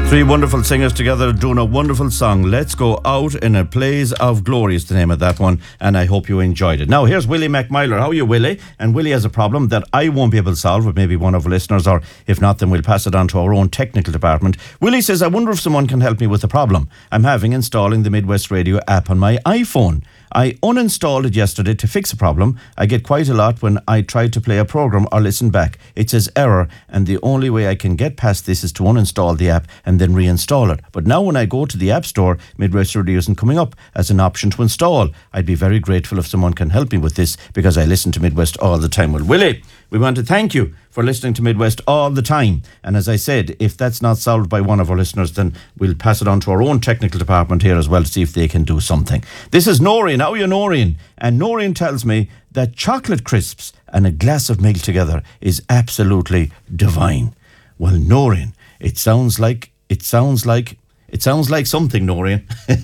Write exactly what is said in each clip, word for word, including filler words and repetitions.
Three wonderful singers together doing a wonderful song. Let's Go Out in a Blaze of Glory is the name of that one, and I hope you enjoyed it. Now, here's Willie McMyler. How are you, Willie? And Willie has a problem that I won't be able to solve with maybe one of our listeners, or if not, then we'll pass it on to our own technical department. Willie says, I wonder if someone can help me with the problem I'm having installing the Midwest Radio app on my iPhone. I uninstalled it yesterday to fix a problem. I get quite a lot when I try to play a program or listen back. It says error, and the only way I can get past this is to uninstall the app and then reinstall it. But now when I go to the App Store, Midwest Radio isn't coming up as an option to install. I'd be very grateful if someone can help me with this, because I listen to Midwest all the time. Well, Willie, we want to thank you for listening to Midwest all the time. And as I said, if that's not solved by one of our listeners, then we'll pass it on to our own technical department here as well to see if they can do something. This is Noreen. How are you, Noreen? And Noreen tells me that chocolate crisps and a glass of milk together is absolutely divine. Well, Noreen, it sounds like, it sounds like, it sounds like something, Noreen.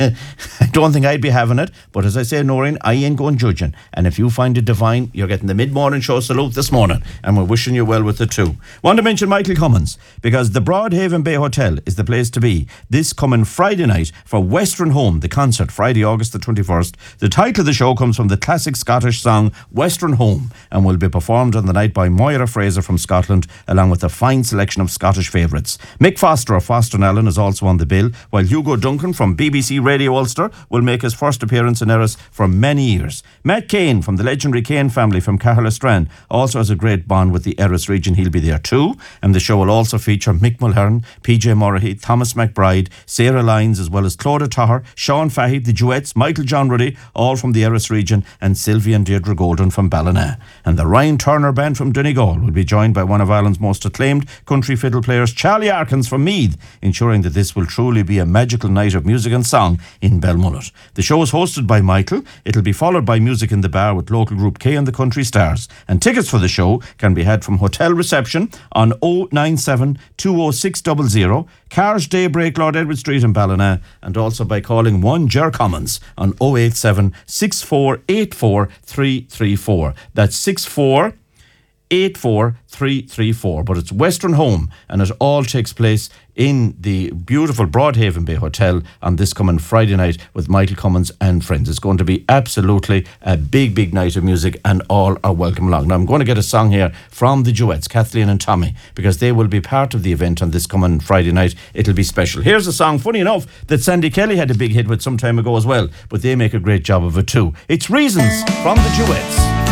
I don't think I'd be having it, but as I say, Noreen, I ain't going judging. And if you find it divine, you're getting the mid-morning show salute this morning, and we're wishing you well with it too. Want to mention Michael Cummins, because the Broadhaven Bay Hotel is the place to be this coming Friday night for Western Home, the concert, Friday, August the twenty-first. The title of the show comes from the classic Scottish song Western Home, and will be performed on the night by Moira Fraser from Scotland, along with a fine selection of Scottish favourites. Mick Foster of Foster and Allen is also on the bill, while Hugo Duncan from B B C Radio Ulster will make his first appearance in Erris for many years. Matt Kane from the legendary Kane family from Carlisle also has a great bond with the Erris region. He'll be there too, and the show will also feature Mick Mulhern, P J Murray, Thomas McBride, Sarah Lyons, as well as Claudia Tahar, Sean Fahey, the Duets, Michael John Ruddy, all from the Erris region, and Sylvia and Deirdre Golden from Ballina. And the Ryan Turner Band from Donegal will be joined by one of Ireland's most acclaimed country fiddle players, Charlie Arkins from Meath, ensuring that this will truly be a magical night of music and song in Belmullet. The show is hosted by Michael. It'll be followed by music in the bar with local group K and the Country Stars. And tickets for the show can be had from hotel reception on oh nine seven, two oh six zero zero, Cars Daybreak, Lord Edward Street in Ballina, and also by calling one Ger Commons on oh eight seven, six four eight four, three three four. That's six four eight four three three four. But it's Western Home, and it all takes place in the beautiful Broadhaven Bay Hotel on this coming Friday night with Michael Cummins and friends. It's going to be absolutely a big, big night of music, and all are welcome along. Now, I'm going to get a song here from the Duets, Kathleen and Tommy, because they will be part of the event on this coming Friday night. It'll be special. Here's a song, funny enough, that Sandy Kelly had a big hit with some time ago as well, but they make a great job of it too. It's Reasons from the Duets.